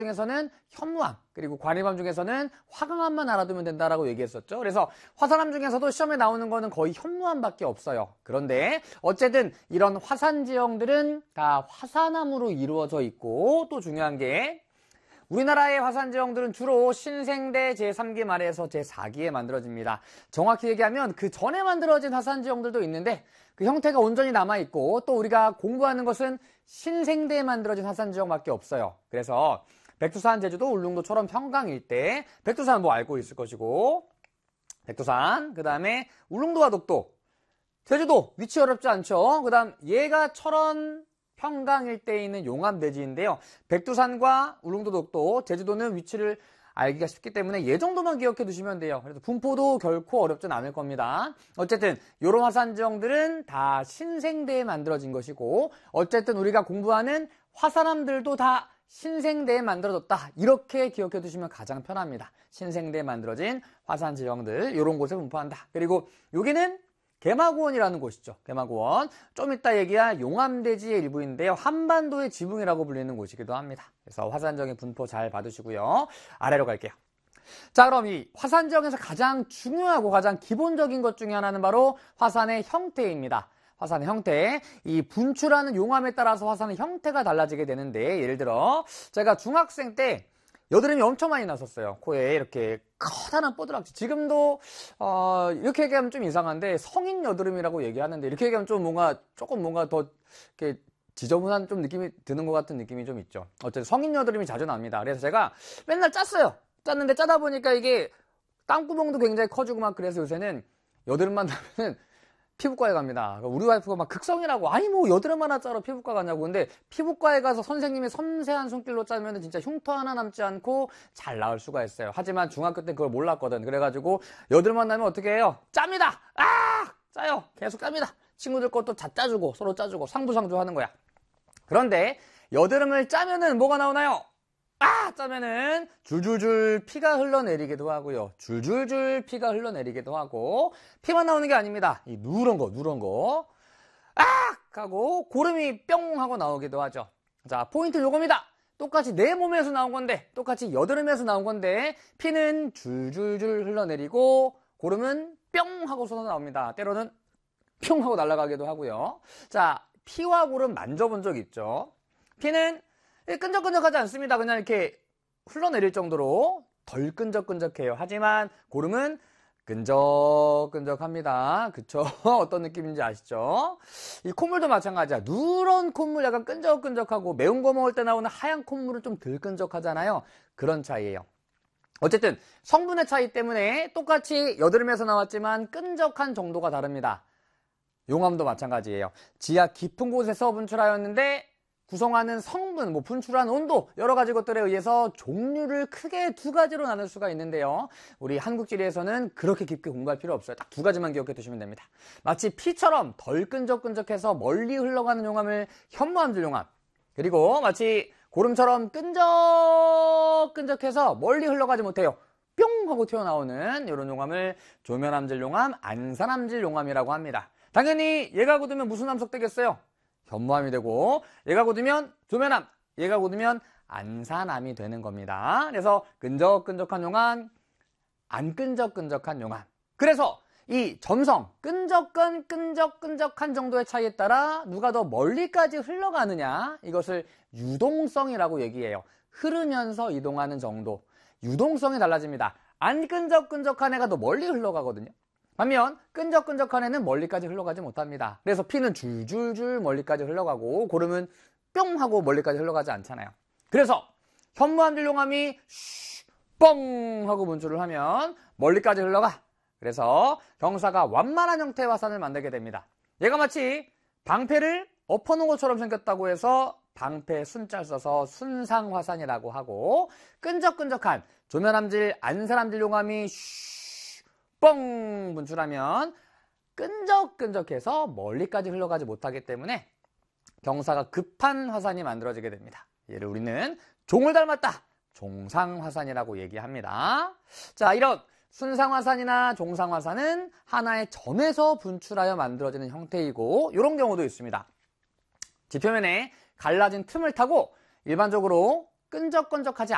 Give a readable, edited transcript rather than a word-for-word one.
중에서는 현무암, 그리고 관이암 중에서는 화강암만 알아두면 된다라고 얘기했었죠. 그래서 화산암 중에서도 시험에 나오는 거는 거의 현무암밖에 없어요. 그런데 어쨌든 이런 화산 지형들은 다 화산암으로 이루어져 있고, 또 중요한 게 우리나라의 화산 지형들은 주로 신생대 제3기 말에서 제4기에 만들어집니다. 정확히 얘기하면 그 전에 만들어진 화산 지형들도 있는데 그 형태가 온전히 남아있고, 또 우리가 공부하는 것은 신생대에 만들어진 화산 지형밖에 없어요. 그래서 백두산, 제주도, 울릉도처럼 평강 일대, 백두산은 뭐 알고 있을 것이고, 백두산, 그 다음에 울릉도와 독도, 제주도 위치 어렵지 않죠. 그 다음 얘가 철원 평강 일대에 있는 용암대지인데요. 백두산과 울릉도, 독도, 제주도는 위치를 알기가 쉽기 때문에 얘 정도만 기억해 두시면 돼요. 그래서 분포도 결코 어렵진 않을 겁니다. 어쨌든 이런 화산 지형들은 다 신생대에 만들어진 것이고, 어쨌든 우리가 공부하는 화산암들도 다 신생대에 만들어졌다, 이렇게 기억해 두시면 가장 편합니다. 신생대에 만들어진 화산 지형들, 이런 곳에 분포한다. 그리고 여기는 개마고원이라는 곳이죠. 개마고원. 좀 이따 얘기할 용암대지의 일부인데요. 한반도의 지붕이라고 불리는 곳이기도 합니다. 그래서 화산지형의 분포 잘 봐두시고요. 아래로 갈게요. 자, 그럼 이 화산지형에서 가장 중요하고 가장 기본적인 것 중에 하나는 바로 화산의 형태입니다. 화산의 형태. 이 분출하는 용암에 따라서 화산의 형태가 달라지게 되는데, 예를 들어 제가 중학생 때 여드름이 엄청 많이 났었어요. 코에 이렇게 커다란 뽀드락지. 지금도 이렇게 얘기하면 좀 이상한데 성인 여드름이라고 얘기하는데, 이렇게 얘기하면 좀 조금 뭔가 더 이렇게 지저분한 좀 느낌이 드는 것 같은 느낌이 좀 있죠. 어쨌든 성인 여드름이 자주 납니다. 그래서 제가 맨날 짰어요. 짰는데 짜다 보니까 이게 땀구멍도 굉장히 커지고 막, 그래서 요새는 여드름만 나면은 피부과에 갑니다. 우리 와이프가 막 극성이라고, 아니 뭐 여드름 하나 짜러 피부과 가냐고. 근데 피부과에 가서 선생님이 섬세한 손길로 짜면 진짜 흉터 하나 남지 않고 잘 나을 수가 있어요. 하지만 중학교 때 그걸 몰랐거든. 그래가지고 여드름만 나면 어떻게 해요? 짭니다. 짜요. 계속 짭니다. 친구들 것도 다 짜주고 서로 짜주고 상부상조 하는 거야. 그런데 여드름을 짜면은 뭐가 나오나요? 짜면은 줄줄줄 피가 흘러내리기도 하고요. 줄줄줄 피가 흘러내리기도 하고, 피만 나오는 게 아닙니다. 이 누런 거 하고 고름이 뿅 하고 나오기도 하죠. 자, 포인트 요겁니다. 똑같이 내 몸에서 나온 건데, 똑같이 여드름에서 나온 건데, 피는 줄줄줄 흘러내리고 고름은 뿅 하고 쏟아 나옵니다. 때로는 뿅 하고 날아가기도 하고요. 자, 피와 고름 만져본 적 있죠? 피는 끈적끈적하지 않습니다. 그냥 이렇게 흘러내릴 정도로 덜 끈적끈적해요. 하지만 고름은 끈적끈적합니다. 그쵸? 어떤 느낌인지 아시죠? 이 콧물도 마찬가지야. 누런 콧물, 약간 끈적끈적하고, 매운 거 먹을 때 나오는 하얀 콧물은 좀 덜 끈적하잖아요. 그런 차이예요. 어쨌든 성분의 차이 때문에 똑같이 여드름에서 나왔지만 끈적한 정도가 다릅니다. 용암도 마찬가지예요. 지하 깊은 곳에서 분출하였는데 구성하는 성분, 분출한 온도, 여러 가지 것들에 의해서 종류를 크게 두 가지로 나눌 수가 있는데요. 우리 한국지리에서는 그렇게 깊게 공부할 필요 없어요. 딱 두 가지만 기억해 두시면 됩니다. 마치 피처럼 덜 끈적끈적해서 멀리 흘러가는 용암을 현무암질 용암, 그리고 마치 고름처럼 끈적끈적해서 멀리 흘러가지 못해요. 뿅 하고 튀어나오는 이런 용암을 조면암질 용암, 안산암질 용암이라고 합니다. 당연히 얘가 굳으면 무슨 암석 되겠어요? 현무암이 되고, 얘가 굳으면 조면암, 얘가 굳으면 안산암이 되는 겁니다. 그래서 끈적끈적한 용암, 안 끈적끈적한 용암. 그래서 이 점성, 끈적한 정도의 차이에 따라 누가 더 멀리까지 흘러가느냐, 이것을 유동성이라고 얘기해요. 흐르면서 이동하는 정도. 유동성이 달라집니다. 안 끈적끈적한 애가 더 멀리 흘러가거든요. 반면 끈적끈적한 애는 멀리까지 흘러가지 못합니다. 그래서 피는 줄줄줄 멀리까지 흘러가고, 고름은 뿅 하고 멀리까지 흘러가지 않잖아요. 그래서 현무암질 용암이 뻥 하고 분출을 하면 멀리까지 흘러가. 그래서 경사가 완만한 형태의 화산을 만들게 됩니다. 얘가 마치 방패를 엎어놓은 것처럼 생겼다고 해서 방패 순자 써서 순상화산이라고 하고, 끈적끈적한 조면암질, 안산암질 용암이 뻥 분출하면 끈적끈적해서 멀리까지 흘러가지 못하기 때문에 경사가 급한 화산이 만들어지게 됩니다. 얘를 우리는 종을 닮았다, 종상화산이라고 얘기합니다. 자, 이런 순상화산이나 종상화산은 하나의 점에서 분출하여 만들어지는 형태이고, 이런 경우도 있습니다. 지표면에 갈라진 틈을 타고 일반적으로 끈적끈적하지